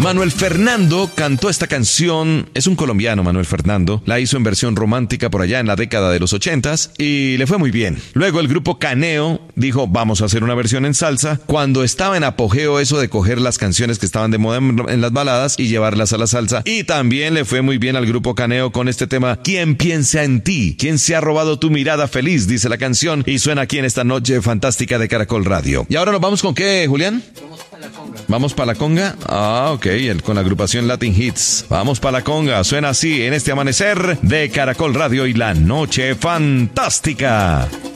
Manuel Fernando cantó esta canción, es un colombiano Manuel Fernando, la hizo en versión romántica por allá en la década de los 80s y le fue muy bien. Luego el grupo Caneo dijo, vamos a hacer una versión en salsa, cuando estaba en apogeo eso de coger las canciones que estaban de moda en las baladas y llevarlas a la salsa. Y también le fue muy bien al grupo Caneo con este tema, ¿Quién piensa en ti? ¿Quién se ha robado tu mirada feliz? Dice la canción y suena aquí en esta noche fantástica de Caracol Radio. ¿Y ahora nos vamos con qué, Julián? ¿Vamos para la conga? Ah, ok, con la agrupación Latin Hits. Vamos para la conga, suena así en este amanecer de Caracol Radio y la noche fantástica.